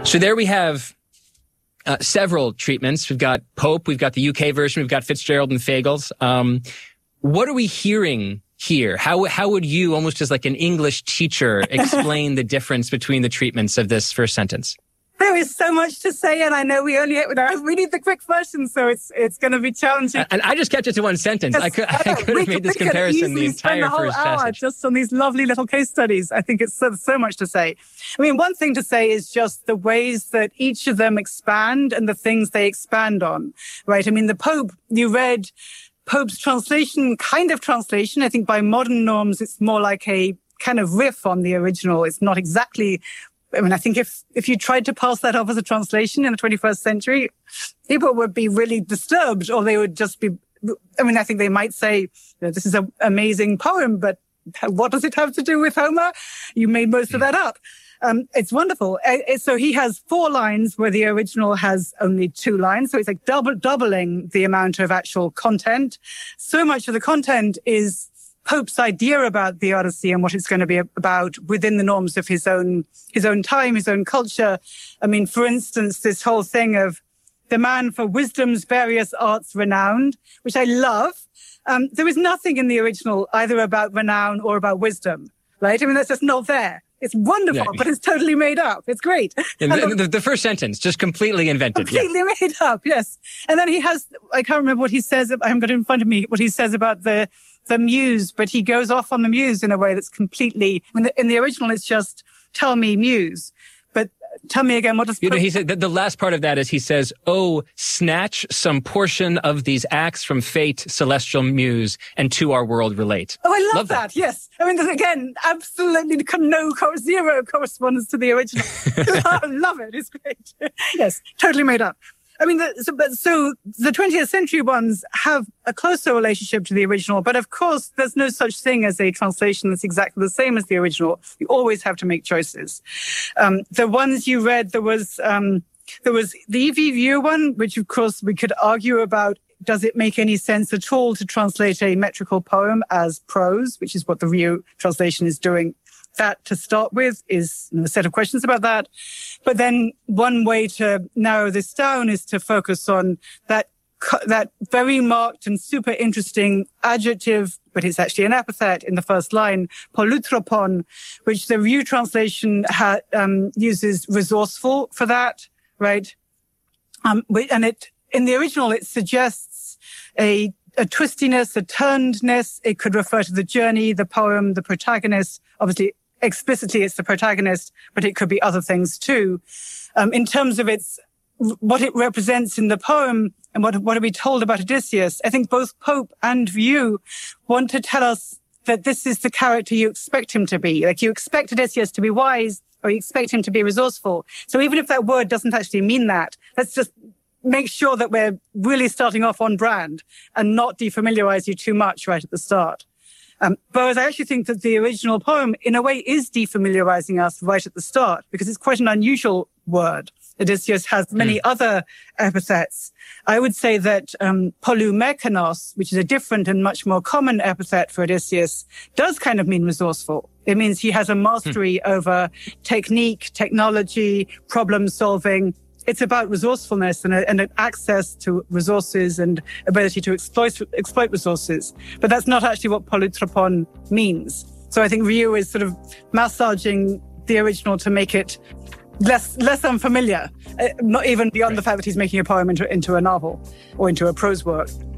So there we have several treatments. We've got Pope, we've got the UK version, we've got Fitzgerald and Fagles. What are we hearing here? How would you, almost as like an English teacher, explain the difference between the treatments of this first sentence? There is so much to say, and I know we need the quick version, so it's going to be challenging. And I just kept it to one sentence. Yes, I could have made this comparison the entire first passage. Just on these lovely little case studies. I think it's so much to say. I mean, one thing to say is just the ways that each of them expand and the things they expand on, right? I mean, the Pope, you read Pope's translation. I think by modern norms, it's more like a kind of riff on the original. It's not exactly... I mean, I think if you tried to pass that off as a translation in the 21st century, people would be really disturbed, or they would just be, I mean, I think they might say, this is an amazing poem, but what does it have to do with Homer? You made most of that up. It's wonderful. So he has 4 lines where the original has only 2 lines. So it's like doubling the amount of actual content. So much of the content is Pope's idea about the Odyssey and what it's going to be about within the norms of his own time, his own culture. I mean, for instance, this whole thing of the man for wisdom's various arts renowned, which I love. There is nothing in the original either about renown or about wisdom, right? I mean, that's just not there. It's wonderful, but it's totally made up. It's great. The first sentence, just completely invented. Completely made up, yes. And then he has, I can't remember what he says, I haven't got it in front of me, what he says about the muse, but he goes off on the muse in a way that's completely, in the original it's just, tell me muse. But tell me again, what does... he said, the last part of that is he says, oh, snatch some portion of these acts from fate, celestial muse, and to our world relate. Oh, I love that. Yes. I mean, again, absolutely zero correspondence to the original. I love it. It's great. Yes, totally made up. I mean, so the 20th century ones have a closer relationship to the original, but of course, there's no such thing as a translation that's exactly the same as the original. You always have to make choices. The ones you read, there was the E.V. View one, which of course we could argue about. Does it make any sense at all to translate a metrical poem as prose, which is what the View translation is doing? That to start with is a set of questions about that. But then one way to narrow this down is to focus on that very marked and super interesting adjective, but it's actually an epithet in the first line, polutropon, which the View translation uses resourceful for that, right? And in the original, it suggests a twistiness, a turnedness. It could refer to the journey, the poem, the protagonist. Obviously, explicitly, it's the protagonist, but it could be other things too. In terms of what it represents in the poem and what are we told about Odysseus, I think both Pope and View want to tell us that this is the character you expect him to be. Like, you expect Odysseus to be wise, or you expect him to be resourceful. So even if that word doesn't actually mean that, let's just make sure that we're really starting off on brand and not defamiliarize you too much right at the start. Whereas I actually think that the original poem, in a way, is defamiliarizing us right at the start, because it's quite an unusual word. Odysseus has many other epithets. I would say that polumekanos, which is a different and much more common epithet for Odysseus, does kind of mean resourceful. It means he has a mastery over technique, technology, problem solving. It's about resourcefulness and an access to resources and ability to exploit resources. But that's not actually what polutropon means. So I think View is sort of massaging the original to make it less unfamiliar, not even beyond the fact that he's making a poem into a novel or into a prose work.